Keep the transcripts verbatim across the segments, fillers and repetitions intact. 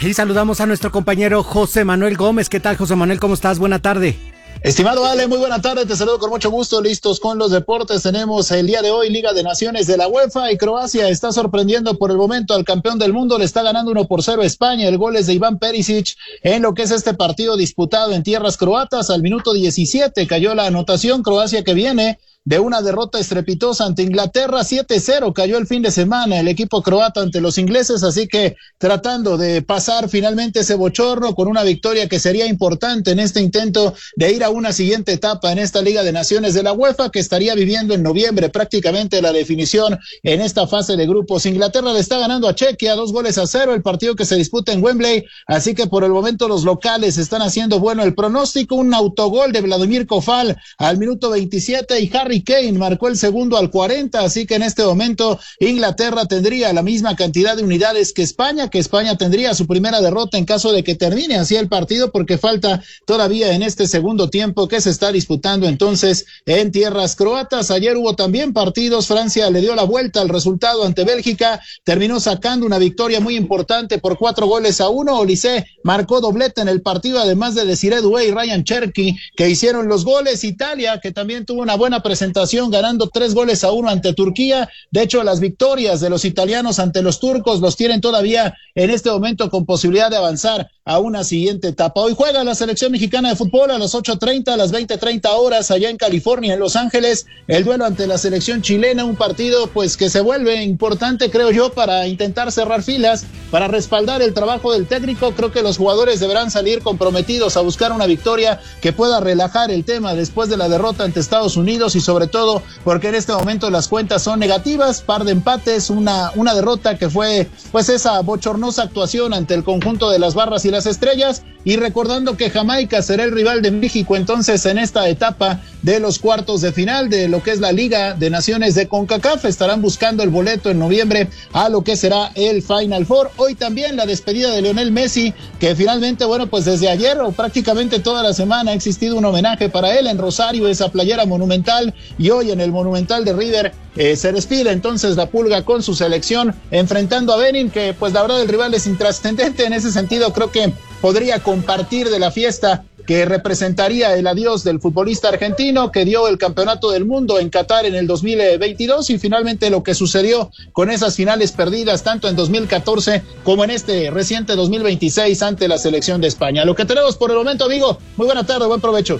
Y saludamos a nuestro compañero José Manuel Gómez. ¿Qué tal, José Manuel? ¿Cómo estás? Buena tarde. Estimado Ale, muy buena tarde, te saludo con mucho gusto, listos con los deportes. Tenemos el día de hoy Liga de Naciones de la UEFA y Croacia está sorprendiendo por el momento al campeón del mundo, le está ganando uno por cero a España. El gol es de Iván Perisic en lo que es este partido disputado en tierras croatas. Al minuto diecisiete cayó la anotación. Croacia, que viene de una derrota estrepitosa ante Inglaterra, siete cero cayó el fin de semana el equipo croata ante los ingleses, así que tratando de pasar finalmente ese bochorno con una victoria que sería importante en este intento de ir a una siguiente etapa en esta Liga de Naciones de la UEFA, que estaría viviendo en noviembre prácticamente la definición en esta fase de grupos. Inglaterra le está ganando a Chequia dos goles a cero, el partido que se disputa en Wembley, así que por el momento los locales están haciendo bueno el pronóstico. Un autogol de Vladimir Kofal al minuto veintisiete y Harry Kane marcó el segundo al cuarenta, así que en este momento Inglaterra tendría la misma cantidad de unidades que España, que España tendría su primera derrota en caso de que termine así el partido, porque falta todavía en este segundo tiempo que se está disputando entonces en tierras croatas. Ayer hubo también partidos, Francia le dio la vuelta al resultado ante Bélgica, terminó sacando una victoria muy importante por cuatro goles a uno. Olise marcó doblete en el partido, además de Desiré Doué y Ryan Cherki, que hicieron los goles. Italia, que también tuvo una buena presentación ganando tres goles a uno ante Turquía. De hecho, las victorias de los italianos ante los turcos los tienen todavía en este momento con posibilidad de avanzar a una siguiente etapa. Hoy juega la selección mexicana de fútbol a las ocho treinta, a las veinte treinta horas allá en California, en Los Ángeles, el duelo ante la selección chilena, un partido pues que se vuelve importante, creo yo, para intentar cerrar filas, para respaldar el trabajo del técnico. Creo que los jugadores deberán salir comprometidos a buscar una victoria que pueda relajar el tema después de la derrota ante Estados Unidos, y sobre todo porque en este momento las cuentas son negativas, par de empates, una, una derrota que fue pues esa bochornosa actuación ante el conjunto de las barras y las estrellas, y recordando que Jamaica será el rival de México entonces en esta etapa de los cuartos de final de lo que es la Liga de Naciones de CONCACAF. Estarán buscando el boleto en noviembre a lo que será el Final Four. Hoy también la despedida de Lionel Messi, que finalmente, bueno, pues desde ayer o prácticamente toda la semana ha existido un homenaje para él en Rosario, esa playera monumental, y hoy en el Monumental de River eh, se despide entonces la Pulga con su selección enfrentando a Benin, que pues la verdad el rival es intrascendente. En ese sentido creo que podría compartir de la fiesta que representaría el adiós del futbolista argentino que dio el campeonato del mundo en Qatar en el dos mil veintidós, y finalmente lo que sucedió con esas finales perdidas tanto en dos mil catorce como en este reciente dos mil veintiséis ante la selección de España. Lo que tenemos por el momento, amigo. Muy buena tarde, buen provecho.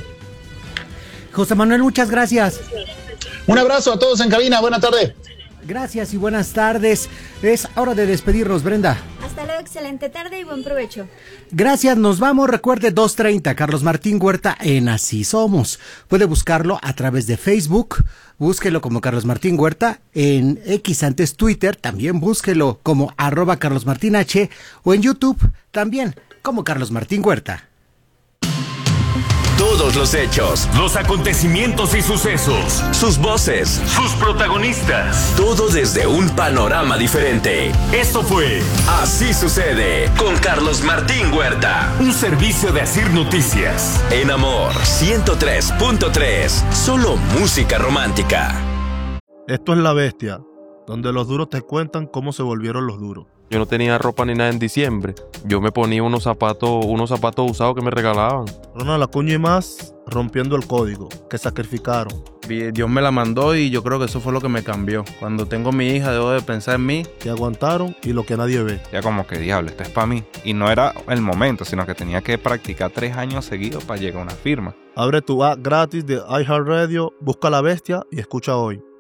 José Manuel, muchas gracias. Un abrazo a todos en cabina, buena tarde. Gracias y buenas tardes. Es hora de despedirnos, Brenda. Hasta luego, excelente tarde y buen provecho. Gracias, nos vamos. Recuerde, dos treinta, Carlos Martín Huerta en Así Somos. Puede buscarlo a través de Facebook, búsquelo como Carlos Martín Huerta, en X, antes Twitter, también búsquelo como arroba Carlos Martín H, o en YouTube también como Carlos Martín Huerta. Todos los hechos, los acontecimientos y sucesos, sus voces, sus protagonistas, todo desde un panorama diferente. Esto fue Así Sucede con Carlos Martín Huerta, un servicio de Asir Noticias. En Amor ciento tres punto tres, solo música romántica. Esto es La Bestia, donde los duros te cuentan cómo se volvieron los duros. Yo no tenía ropa ni nada en diciembre. Yo me ponía unos zapatos, unos zapatos usados que me regalaban. Ronald Acuña y más rompiendo el código, que sacrificaron. Dios me la mandó y yo creo que eso fue lo que me cambió. Cuando tengo mi hija debo de pensar en mí. Que aguantaron y lo que nadie ve. Ya como que diablo, esto es para mí. Y no era el momento, sino que tenía que practicar tres años seguidos para llegar a una firma. Abre tu app gratis de iHeartRadio, busca La Bestia y escucha hoy.